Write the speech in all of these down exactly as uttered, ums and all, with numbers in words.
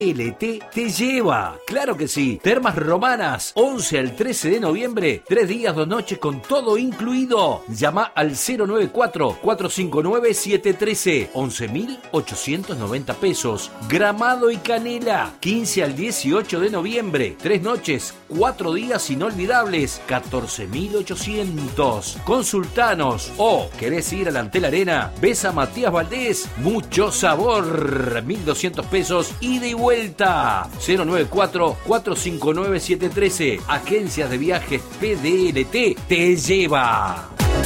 L T te lleva, claro que sí. Termas Romanas, once al trece de noviembre, tres días, dos noches con todo incluido. Llama al cero nueve cuatro, cuatro cinco nueve, siete uno tres, once mil ochocientos noventa pesos. Gramado y Canela, quince al dieciocho de noviembre, tres noches, cuatro días inolvidables, catorce mil ochocientos. Consultanos o querés ir a la Antel Arena, ves a Matías Valdés, mucho sabor, mil doscientos pesos ida y vuelta. cero nueve cuatro, cuatro cinco nueve, siete uno tres. Agencias de Viajes P D L T te lleva.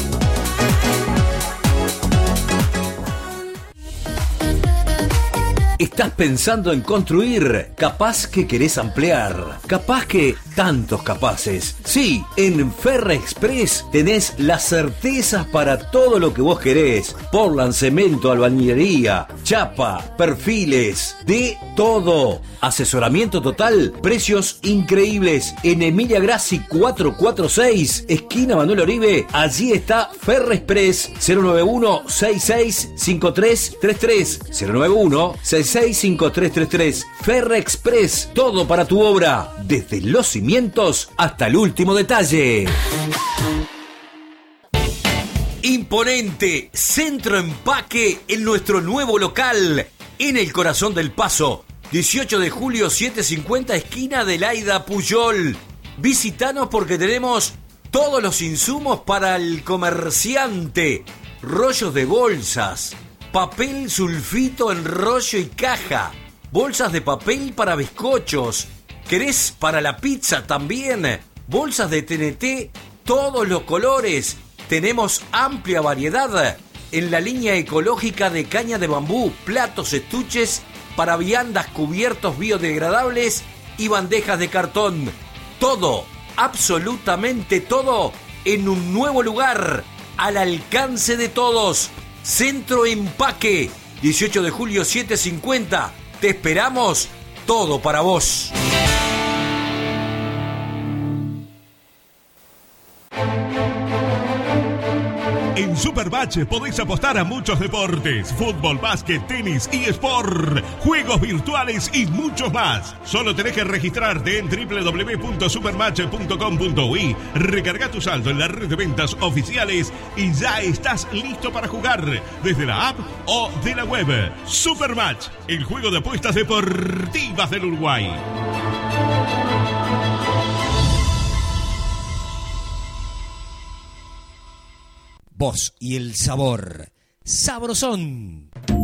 ¿Estás pensando en construir? Capaz que querés ampliar. Capaz que tantos capaces. Sí, en Ferrexpress tenés las certezas para todo lo que vos querés. Portland, cemento, albañilería, chapa, perfiles, de todo. Asesoramiento total, precios increíbles. En Emilia Grassi cuatrocientos cuarenta y seis, esquina Manuel Oribe. Allí está Ferrexpress. Cero nueve uno, sesenta y seis, cincuenta y tres treinta y tres. cero nueve uno, sesenta y seis, cincuenta y tres treinta y tres. Ferrexpress, todo para tu obra, desde los cimientos hasta el último detalle. Imponente Centro Empaque en nuestro nuevo local, en el corazón del Paso, dieciocho de julio setecientos cincuenta, esquina de Laida Puyol. Visítanos porque tenemos todos los insumos para el comerciante, rollos de bolsas, papel sulfito en rollo y caja, bolsas de papel para bizcochos. ¿Querés para la pizza también? Bolsas de T N T, todos los colores. Tenemos amplia variedad en la línea ecológica de caña de bambú, platos, estuches para viandas, cubiertos biodegradables y bandejas de cartón. Todo, absolutamente todo, en un nuevo lugar, al alcance de todos. Centro Empaque, dieciocho de julio setecientos cincuenta. Te esperamos, todo para vos. En Supermatch podés apostar a muchos deportes: fútbol, básquet, tenis, eSport, juegos virtuales y muchos más. Solo tenés que registrarte en doble u doble u doble u punto supermatch punto com punto u i, recarga tu saldo en la red de ventas oficiales y ya estás listo para jugar desde la app o de la web. Supermatch, el juego de apuestas deportivas del Uruguay. Voz y el sabor. Sabrosón.